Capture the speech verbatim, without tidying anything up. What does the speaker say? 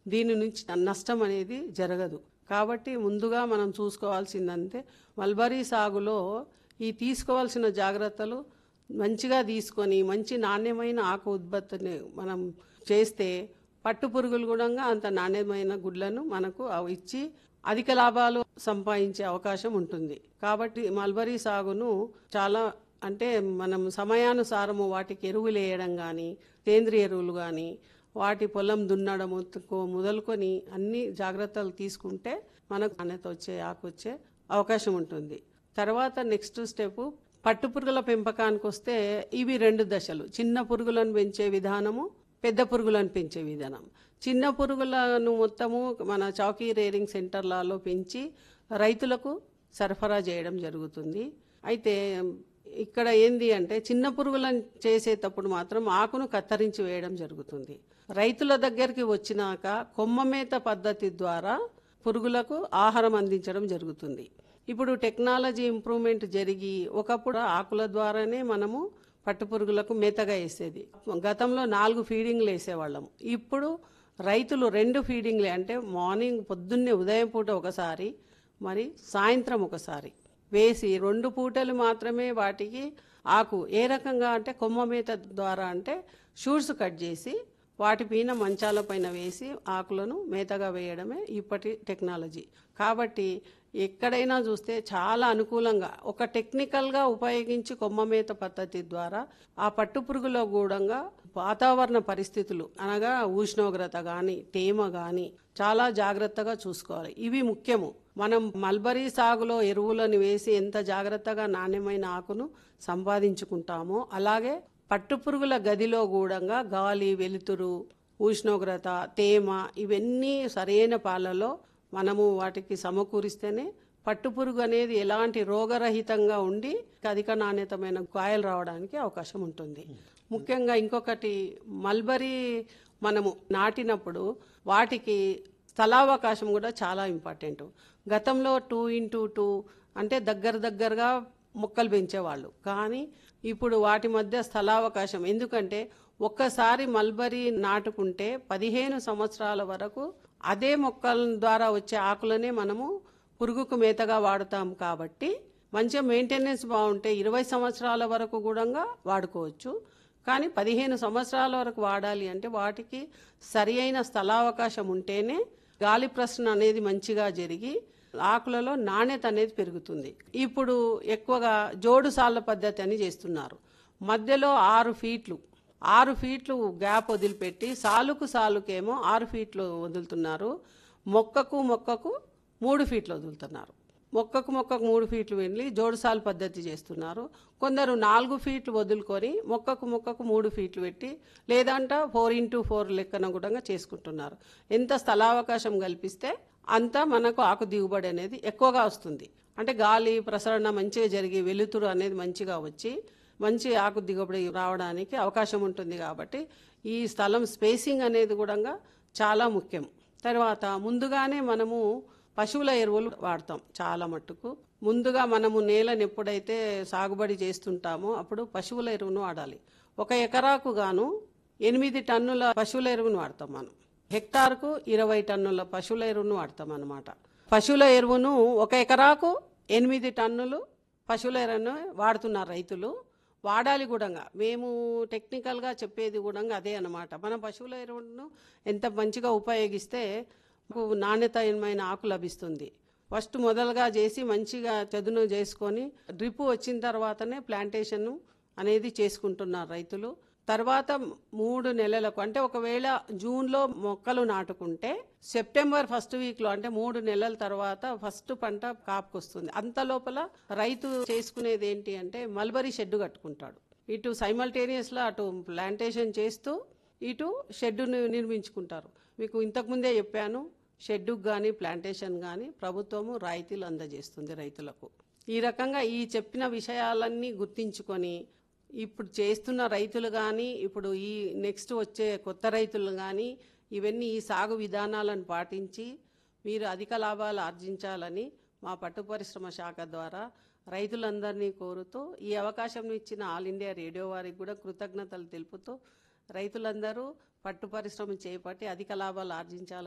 దీని నుంచి నష్టం అనేది జరగదు. కాబట్టి ముందుగా మనం చూసుకోవాల్సిందంటే మల్బరీ సాగులో ఈ తీసుకోవాల్సిన జాగ్రత్తలు మంచిగా తీసుకొని మంచి నాణ్యమైన ఆకు ఉత్పత్తిని మనం చేస్తే పట్టు పురుగులు కూడా అంత నాణ్యమైన గుడ్లను మనకు అవి ఇచ్చి అధిక లాభాలు సంపాదించే అవకాశం ఉంటుంది. కాబట్టి మల్బరీ సాగును చాలా అంటే మనం సమయానుసారము వాటికి ఎరువులు వేయడం కానీ, సేంద్రియ ఎరువులు కానీ, వాటి పొలం దున్నడం మొదలుకొని అన్ని జాగ్రత్తలు తీసుకుంటే మనకు నాణ్యత వచ్చే ఆకు వచ్చే అవకాశం ఉంటుంది. తర్వాత నెక్స్ట్ స్టెప్ పట్టు పురుగుల పెంపకానికి వస్తే ఇవి రెండు దశలు. చిన్న పురుగులను పెంచే విధానము, పెద్ద పురుగులను పెంచే విధానం. చిన్న పురుగులను మొత్తము మన చౌకీ రేరింగ్ సెంటర్లలో పెంచి రైతులకు సరఫరా చేయడం జరుగుతుంది. అయితే ఇక్కడ ఏంది అంటే చిన్న పురుగులను చేసేటప్పుడు మాత్రం ఆకును కత్తిరించి వేయడం జరుగుతుంది. రైతుల దగ్గరికి వచ్చినాక కొమ్మ మేత పద్ధతి ద్వారా పురుగులకు ఆహారం అందించడం జరుగుతుంది. ఇప్పుడు టెక్నాలజీ ఇంప్రూవ్మెంట్ జరిగి ఒకప్పుడు ఆకుల ద్వారానే మనము పట్టుపురుగులకు మేతగా వేసేది. గతంలో నాలుగు ఫీడింగ్లు వేసేవాళ్ళము. ఇప్పుడు రైతులు రెండు ఫీడింగ్లే అంటే మార్నింగ్ పొద్దున్నే ఉదయం పూట ఒకసారి మరి సాయంత్రం ఒకసారి వేసి రెండు పూటలు మాత్రమే వాటికి ఆకు ఏ రకంగా అంటే కొమ్మ మేత ద్వారా అంటే షూట్స్ కట్ చేసి వాటి పైన మంచాల పైన వేసి ఆకులను మేతగా వేయడమే ఇప్పటి టెక్నాలజీ. కాబట్టి ఎక్కడైనా చూస్తే చాలా అనుకూలంగా ఒక టెక్నికల్గా ఉపయోగించి కొమ్మ మేత పద్ధతి ద్వారా ఆ పట్టుపురుగులో గూడంగా వాతావరణ పరిస్థితులు అనగా ఉష్ణోగ్రత కానీ తేమ కానీ చాలా జాగ్రత్తగా చూసుకోవాలి. ఇవి ముఖ్యము. మనం మల్బరీ సాగులో ఎరువులను వేసి ఎంత జాగ్రత్తగా నాణ్యమైన ఆకును సంపాదించుకుంటామో అలాగే పట్టుపురుగుల గదిలో గూడంగా గాలి, వెలుతురు, ఉష్ణోగ్రత, తేమ ఇవన్నీ సరైన పాలలో మనము వాటికి సమకూరిస్తేనే పట్టుపురుగు అనేది ఎలాంటి రోగరహితంగా ఉండి అధిక నాణ్యతమైన కాయలు రావడానికి అవకాశం ఉంటుంది. ముఖ్యంగా ఇంకొకటి మల్బరీ మనము నాటినప్పుడు వాటికి స్థలావకాశం కూడా చాలా ఇంపార్టెంట్. గతంలో టూ ఇంటూ టూ అంటే దగ్గర దగ్గరగా మొక్కలు పెంచేవాళ్ళు. కానీ ఇప్పుడు వాటి మధ్య స్థలావకాశం ఎందుకంటే ఒక్కసారి మల్బరీ నాటుకుంటే పదిహేను సంవత్సరాల వరకు అదే మొక్కల ద్వారా వచ్చే ఆకులనే మనము పురుగుకు మేతగా వాడుతాం. కాబట్టి మంచిగా మెయింటెనెన్స్ బాగుంటే ఇరవై సంవత్సరాల వరకు కూడా వాడుకోవచ్చు. కానీ పదిహేను సంవత్సరాల వరకు వాడాలి అంటే వాటికి సరి అయిన స్థలావకాశం ఉంటేనే గాలి ప్రసరణ అనేది మంచిగా జరిగి ఆకులలో నాణ్యత అనేది పెరుగుతుంది. ఇప్పుడు ఎక్కువగా జోడు సాళ్ళ పద్ధతి అని చేస్తున్నారు. మధ్యలో ఆరు ఫీట్లు ఆరు ఫీట్లు గ్యాప్ వదిలిపెట్టి సాలుకు సాలుకేమో ఆరు ఫీట్లు వదులుతున్నారు. మొక్కకు మొక్కకు మూడు ఫీట్లు వదులుతున్నారు. మొక్కకు మొక్కకు మూడు ఫీట్లు వెళ్ళి జోడుసాలు పద్ధతి చేస్తున్నారు. కొందరు నాలుగు ఫీట్లు వదులుకొని మొక్కకు మొక్కకు మూడు ఫీట్లు పెట్టి లేదంట ఫోర్ ఇంటూ ఫోర్ లెక్కన కూడా చేసుకుంటున్నారు. ఎంత స్థలావకాశం కల్పిస్తే అంత మనకు ఆకు దిగుబడి అనేది ఎక్కువగా వస్తుంది. అంటే గాలి ప్రసరణ మంచిగా జరిగి వెలుతురు అనేది మంచిగా వచ్చి మంచి ఆకు దిగుబడి రావడానికి అవకాశం ఉంటుంది. కాబట్టి ఈ స్థలం స్పేసింగ్ అనేది కూడా చాలా ముఖ్యం. తర్వాత ముందుగానే మనము పశువుల ఎరువులు వాడతాం చాలా మట్టుకు. ముందుగా మనము నేలను ఎప్పుడైతే సాగుబడి చేస్తుంటామో అప్పుడు పశువుల ఎరువును వాడాలి. ఒక ఎకరాకు గాను ఎనిమిది టన్నుల పశువుల ఎరువును వాడతాం మనం. హెక్టార్కు ఇరవై టన్నుల పశువుల ఎరువును వాడతాం అన్నమాట. పశువుల ఎరువును ఒక ఎకరాకు ఎనిమిది టన్నులు పశువుల ఎరువును వాడుతున్నారు రైతులు. వాడాలి కూడా. మేము టెక్నికల్గా చెప్పేది కూడా అదే అన్నమాట. మనం పశువుల ఎరువును ఎంత మంచిగా ఉపయోగిస్తే నాణ్యతమైన ఆకు లభిస్తుంది. ఫస్ట్ మొదలుగా చేసి మంచిగా చదును చేసుకొని డ్రిప్ వచ్చిన తర్వాతనే ప్లాంటేషన్ అనేది చేసుకుంటున్నారు రైతులు. తర్వాత మూడు నెలలకు అంటే ఒకవేళ జూన్లో మొక్కలు నాటుకుంటే సెప్టెంబర్ ఫస్ట్ వీక్లో అంటే మూడు నెలల తర్వాత ఫస్ట్ పంట కాపుకొస్తుంది. అంత లోపల రైతు చేసుకునేది ఏంటి అంటే మల్బరీ షెడ్ కట్టుకుంటాడు. ఇటు సైమల్టేనియస్లో అటు ప్లాంటేషన్ చేస్తూ ఇటు షెడ్డును నిర్మించుకుంటారు. మీకు ఇంతకుముందే చెప్పాను, షెడ్డుకు కానీ ప్లాంటేషన్ కానీ ప్రభుత్వము రాయితీలు అందజేస్తుంది రైతులకు. ఈ రకంగా ఈ చెప్పిన విషయాలన్నీ గుర్తించుకొని ఇప్పుడు చేస్తున్న రైతులు కానీ ఇప్పుడు ఈ నెక్స్ట్ వచ్చే కొత్త రైతులు కానీ ఇవన్నీ ఈ సాగు విధానాలను పాటించి మీరు అధిక లాభాలు ఆర్జించాలని మా పట్టు పరిశ్రమ శాఖ ద్వారా రైతులందరినీ కోరుతూ ఈ అవకాశం ఇచ్చిన ఆల్ ఇండియా రేడియో వారికి కూడా కృతజ్ఞతలు తెలుపుతూ రైతులందరూ పట్టు పరిశ్రమ చేపట్టి అధిక లాభాలు ఆర్జించాలని